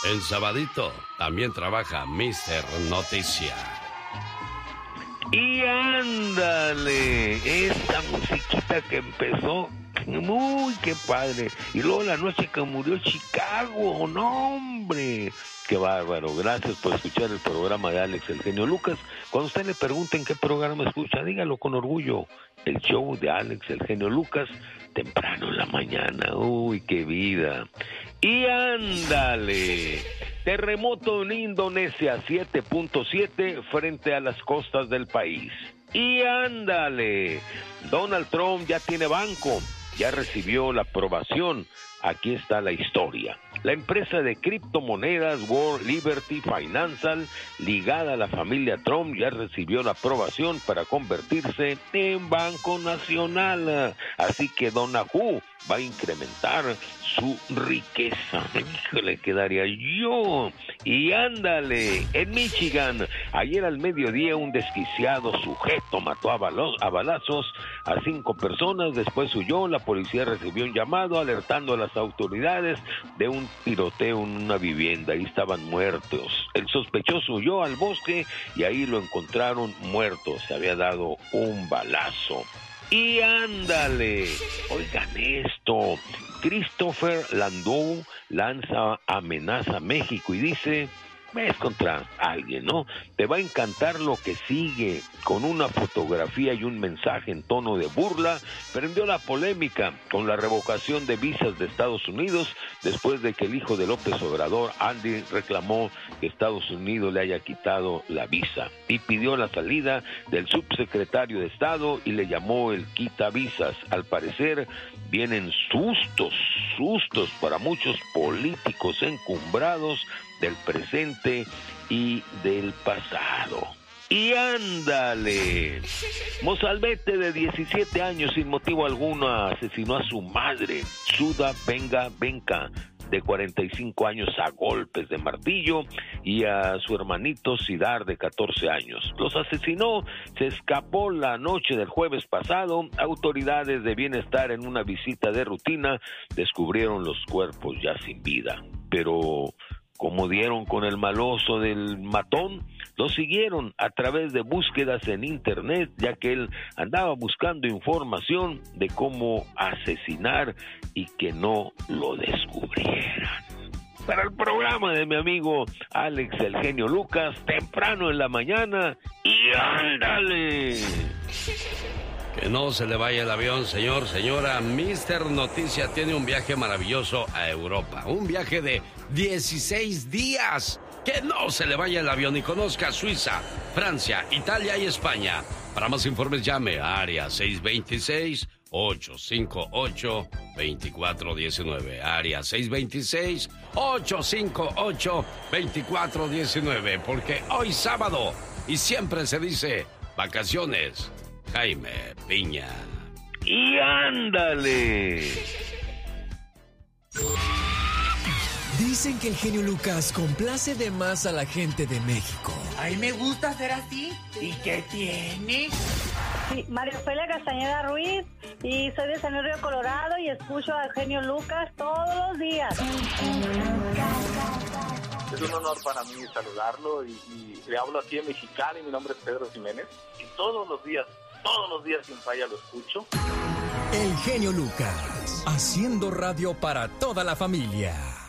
En sabadito también trabaja Mr. Noticia. Y ándale, esta musiquita que empezó, uy, qué padre. Y luego la noche que murió Chicago, no hombre, qué bárbaro. Gracias por escuchar el programa de Alex el Genio Lucas. Cuando usted le pregunten qué programa escucha, dígalo con orgullo. El show de Alex el Genio Lucas, temprano en la mañana. Uy, qué vida. Y ándale, terremoto en Indonesia 7.7 frente a las costas del país. Y ándale, Donald Trump ya tiene banco, ya recibió la aprobación. Aquí está la historia. La empresa de criptomonedas World Liberty Financial, ligada a la familia Trump, ya recibió la aprobación para convertirse en Banco Nacional. Así que Donahue va a incrementar su riqueza. ¿Qué quedaría yo? Y ándale, en Michigan, ayer al mediodía un desquiciado sujeto mató a balazos a 5 personas, después huyó. La policía recibió un llamado alertando a las autoridades de un tiroteo en una vivienda. Ahí estaban muertos. El sospechoso huyó al bosque y ahí lo encontraron muerto. Se había dado un balazo. Y ándale, oigan esto, Christopher Landau lanza amenaza a México y dice, es contra alguien, ¿no? Te va a encantar lo que sigue. Con una fotografía y un mensaje en tono de burla, prendió la polémica con la revocación de visas de Estados Unidos después de que el hijo de López Obrador, Andy, reclamó que Estados Unidos le haya quitado la visa y pidió la salida del subsecretario de Estado y le llamó el quitavisas. Al parecer vienen sustos para muchos políticos encumbrados del presente y del pasado. Y ándale, mozalbete de 17 años sin motivo alguno asesinó a su madre, Suda Benca, de 45 años, a golpes de martillo, y a su hermanito Sidar, de 14 años. Los asesinó, se escapó la noche del jueves pasado. Autoridades de bienestar, en una visita de rutina, descubrieron los cuerpos ya sin vida. Pero como dieron con el maloso del matón, lo siguieron a través de búsquedas en internet, ya que él andaba buscando información de cómo asesinar y que no lo descubrieran. Para el programa de mi amigo Alex el Genio Lucas, temprano en la mañana, y ándale. Que no se le vaya el avión, señor, señora. Mr. Noticia tiene un viaje maravilloso a Europa. Un viaje de 16 días. Que no se le vaya el avión y conozca Suiza, Francia, Italia y España. Para más informes llame a área 626-858-2419. Área 626-858-2419. Porque hoy sábado, y siempre se dice vacaciones, Jaime Piña. Y ándale. Dicen que el genio Lucas complace de más a la gente de México. Ay, me gusta ser así. ¿Y qué tiene? Sí, María Ofelia Castañeda Ruiz, y soy de San Luis Río Colorado y escucho al genio Lucas todos los días. Es un honor para mí saludarlo y le hablo aquí en Mexicali. Mi nombre es Pedro Jiménez y todos los días sin falla lo escucho. El genio Lucas, haciendo radio para toda la familia.